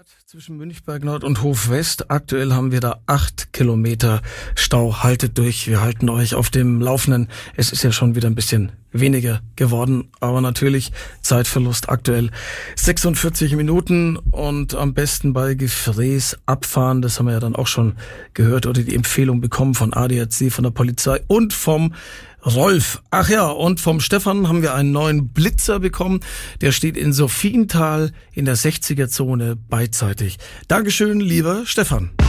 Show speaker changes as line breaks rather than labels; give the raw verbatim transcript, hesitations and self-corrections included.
Zwischen Münchberg Nord und Hof West. Aktuell haben wir da acht Kilometer Stau. Haltet durch, wir halten euch auf dem Laufenden. Es ist ja schon wieder ein bisschen weniger geworden, aber natürlich Zeitverlust aktuell sechsundvierzig Minuten und am besten bei Gefräß abfahren. Das haben wir ja dann auch schon gehört oder die Empfehlung bekommen von A D A C, von der Polizei und vom Rolf. Ach ja, und vom Stefan haben wir einen neuen Blitzer bekommen. Der steht in Sophienthal in der sechziger Zone beidseitig. Dankeschön, lieber Stefan.